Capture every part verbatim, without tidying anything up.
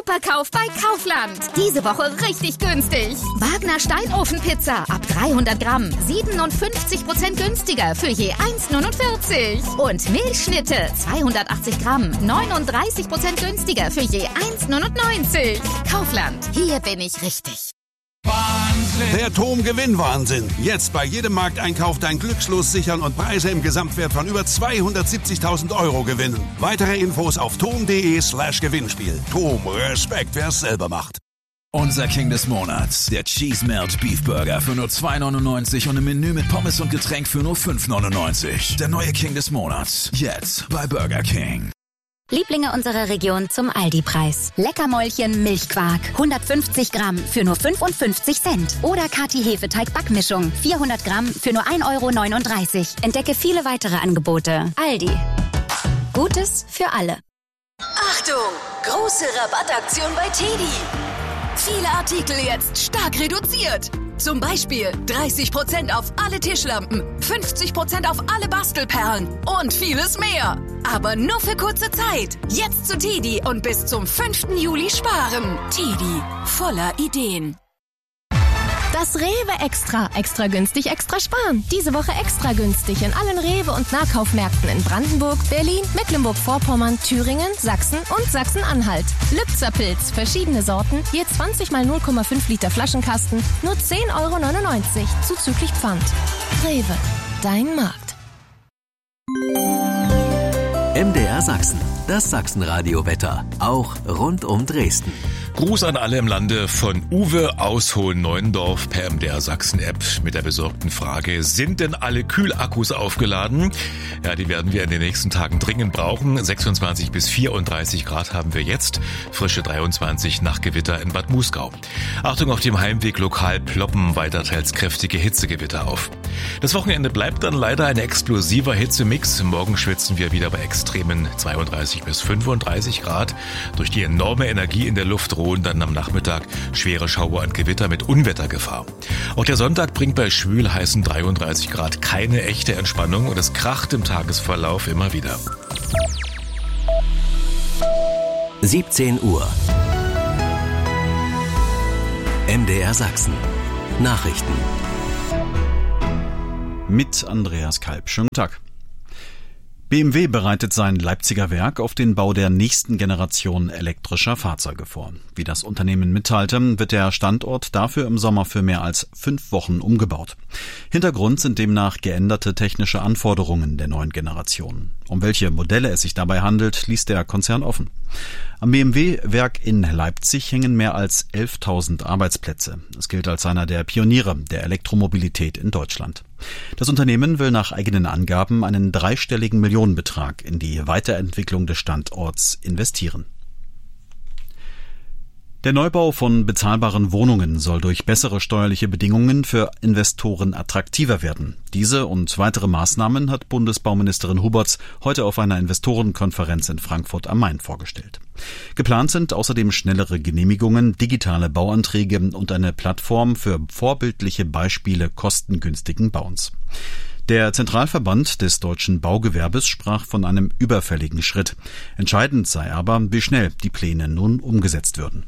Superkauf bei Kaufland. Diese Woche richtig günstig. Wagner Steinofenpizza ab dreihundert Gramm. siebenundfünfzig Prozent günstiger für je eins neunundvierzig. Und Milchschnitte zweihundertachtzig Gramm. neununddreißig Prozent günstiger für je eins neunundneunzig. Kaufland. Hier bin ich richtig. Wahnsinn! Der TOM-Gewinnwahnsinn. Jetzt bei jedem Markteinkauf dein Glückslos sichern und Preise im Gesamtwert von über zweihundertsiebzigtausend Euro gewinnen. Weitere Infos auf tom.de slash Gewinnspiel. TOM, Respekt, wer es selber macht. Unser King des Monats, der Cheese Melt Beef Burger für nur zwei neunundneunzig und ein Menü mit Pommes und Getränk für nur fünf neunundneunzig. Der neue King des Monats, jetzt bei Burger King. Lieblinge unserer Region zum Aldi-Preis. Leckermäulchen Milchquark, hundertfünfzig Gramm für nur fünfundfünfzig Cent. Oder Kati-Hefeteig-Backmischung, vierhundert Gramm für nur ein Euro neununddreißig. Entdecke viele weitere Angebote. Aldi. Gutes für alle. Achtung! Große Rabattaktion bei Teddy. Viele Artikel jetzt stark reduziert. Zum Beispiel dreißig Prozent auf alle Tischlampen, fünfzig Prozent auf alle Bastelperlen und vieles mehr. Aber nur für kurze Zeit. Jetzt zu Teddy und bis zum fünften Juli sparen. Teddy, voller Ideen. Das Rewe Extra. Extra günstig, extra sparen. Diese Woche extra günstig in allen Rewe- und Nahkaufmärkten in Brandenburg, Berlin, Mecklenburg-Vorpommern, Thüringen, Sachsen und Sachsen-Anhalt. Lübzer-Pilz, verschiedene Sorten, je zwanzig mal null Komma fünf Liter Flaschenkasten, nur zehn Euro neunundneunzig, zuzüglich Pfand. Rewe, dein Markt. M D R Sachsen, das Sachsenradio-Wetter, auch rund um Dresden. Gruß an alle im Lande von Uwe aus Hohen-Neuendorf per M D R Sachsen-App mit der besorgten Frage, sind denn alle Kühlakkus aufgeladen? Ja, die werden wir in den nächsten Tagen dringend brauchen. sechsundzwanzig bis vierunddreißig Grad haben wir jetzt, frische dreiundzwanzig nach Gewitter in Bad Muskau. Achtung, auf dem Heimweg lokal ploppen weiter teils kräftige Hitzegewitter auf. Das Wochenende bleibt dann leider ein explosiver Hitzemix. Morgen schwitzen wir wieder bei extremen zweiunddreißig bis fünfunddreißig Grad. Durch die enorme Energie in der Luft drohen dann am Nachmittag schwere Schauer und Gewitter mit Unwettergefahr. Auch der Sonntag bringt bei schwül heißen dreiunddreißig Grad keine echte Entspannung und es kracht im Tagesverlauf immer wieder. siebzehn Uhr. M D R Sachsen. Nachrichten. Mit Andreas Kalb. Schönen Tag. B M W bereitet sein Leipziger Werk auf den Bau der nächsten Generation elektrischer Fahrzeuge vor. Wie das Unternehmen mitteilte, wird der Standort dafür im Sommer für mehr als fünf Wochen umgebaut. Hintergrund sind demnach geänderte technische Anforderungen der neuen Generation. Um welche Modelle es sich dabei handelt, ließ der Konzern offen. Am B M W-Werk in Leipzig hängen mehr als elftausend Arbeitsplätze. Es gilt als einer der Pioniere der Elektromobilität in Deutschland. Das Unternehmen will nach eigenen Angaben einen dreistelligen Millionenbetrag in die Weiterentwicklung des Standorts investieren. Der Neubau von bezahlbaren Wohnungen soll durch bessere steuerliche Bedingungen für Investoren attraktiver werden. Diese und weitere Maßnahmen hat Bundesbauministerin Huberts heute auf einer Investorenkonferenz in Frankfurt am Main vorgestellt. Geplant sind außerdem schnellere Genehmigungen, digitale Bauanträge und eine Plattform für vorbildliche Beispiele kostengünstigen Bauens. Der Zentralverband des deutschen Baugewerbes sprach von einem überfälligen Schritt. Entscheidend sei aber, wie schnell die Pläne nun umgesetzt würden.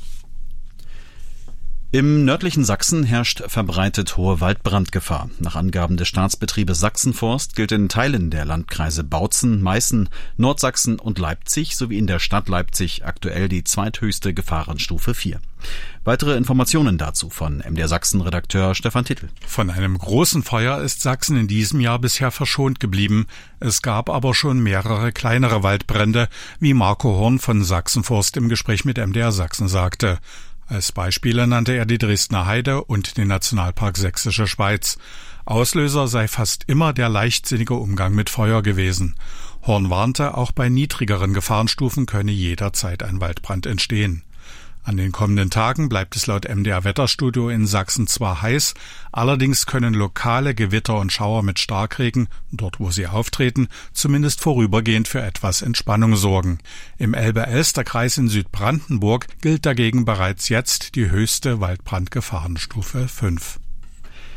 Im nördlichen Sachsen herrscht verbreitet hohe Waldbrandgefahr. Nach Angaben des Staatsbetriebes Sachsenforst gilt in Teilen der Landkreise Bautzen, Meißen, Nordsachsen und Leipzig sowie in der Stadt Leipzig aktuell die zweithöchste Gefahrenstufe vier. Weitere Informationen dazu von M D R Sachsen-Redakteur Stefan Tittel. Von einem großen Feuer ist Sachsen in diesem Jahr bisher verschont geblieben. Es gab aber schon mehrere kleinere Waldbrände, wie Marco Horn von Sachsenforst im Gespräch mit M D R Sachsen sagte. Als Beispiele nannte er die Dresdner Heide und den Nationalpark Sächsische Schweiz. Auslöser sei fast immer der leichtsinnige Umgang mit Feuer gewesen. Horn warnte, auch bei niedrigeren Gefahrenstufen könne jederzeit ein Waldbrand entstehen. An den kommenden Tagen bleibt es laut M D R Wetterstudio in Sachsen zwar heiß, allerdings können lokale Gewitter und Schauer mit Starkregen, dort wo sie auftreten, zumindest vorübergehend für etwas Entspannung sorgen. Im Elbe-Elster-Kreis in Südbrandenburg gilt dagegen bereits jetzt die höchste Waldbrandgefahrenstufe fünf.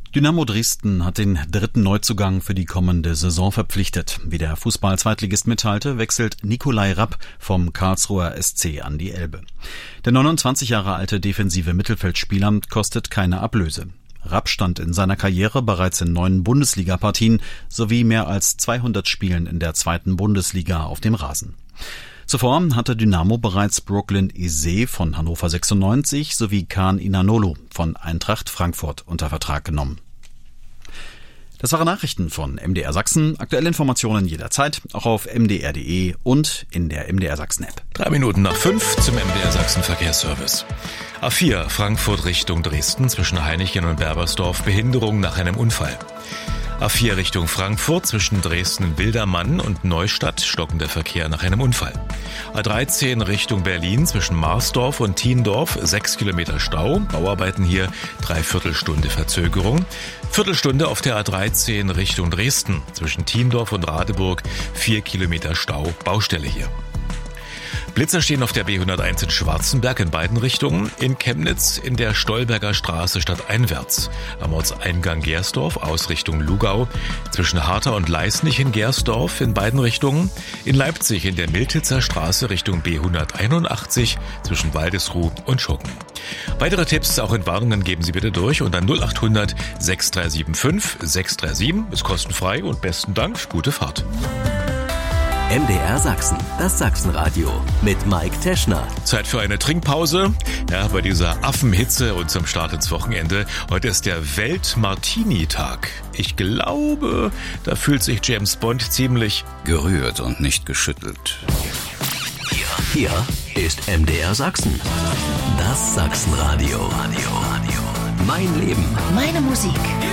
Dynamo Dresden hat den dritten Neuzugang für die kommende Saison verpflichtet. Wie der Fußball-Zweitligist mitteilte, wechselt Nikolai Rapp vom Karlsruher S C an die Elbe. Der neunundzwanzig Jahre alte defensive Mittelfeldspieler kostet keine Ablöse. Rapp stand in seiner Karriere bereits in neun Bundesliga-Partien sowie mehr als zweihundert Spielen in der zweiten Bundesliga auf dem Rasen. Zuvor hatte Dynamo bereits Brooklyn Eze von Hannover sechsundneunzig sowie Kaan Inanolu von Eintracht Frankfurt unter Vertrag genommen. Das waren Nachrichten von M D R Sachsen. Aktuelle Informationen jederzeit, auch auf m d r punkt d e und in der M D R Sachsen App. Drei Minuten nach fünf zum M D R Sachsen Verkehrsservice. A vier Frankfurt Richtung Dresden zwischen Hainichen und Berbersdorf, Behinderung nach einem Unfall. A vier Richtung Frankfurt zwischen Dresden-Bildermann und Neustadt, stockender Verkehr nach einem Unfall. A dreizehn Richtung Berlin zwischen Marsdorf und Thiendorf, sechs Kilometer Stau, Bauarbeiten hier, Dreiviertelstunde Verzögerung. Viertelstunde auf der A dreizehn Richtung Dresden zwischen Thiendorf und Radeburg, vier Kilometer Stau, Baustelle hier. Blitzer stehen auf der B hunderteins in Schwarzenberg in beiden Richtungen, in Chemnitz in der Stolberger Straße stadteinwärts, am Ortseingang Gersdorf aus Richtung Lugau, zwischen Harter und Leisnig in Gersdorf in beiden Richtungen, in Leipzig in der Miltitzer Straße Richtung B hunderteinundachtzig zwischen Waldesruh und Schucken. Weitere Tipps, auch in Warnungen, geben Sie bitte durch unter null acht hundert sechs drei sieben fünf sechs drei sieben, ist kostenfrei und besten Dank, gute Fahrt. M D R Sachsen, das Sachsenradio mit Mike Teschner. Zeit für eine Trinkpause. Ja, bei dieser Affenhitze und zum Start ins Wochenende. Heute ist der Welt-Martini-Tag. Ich glaube, da fühlt sich James Bond ziemlich gerührt und nicht geschüttelt. Hier, hier ist M D R Sachsen, das Sachsenradio. Mein Leben, meine Musik.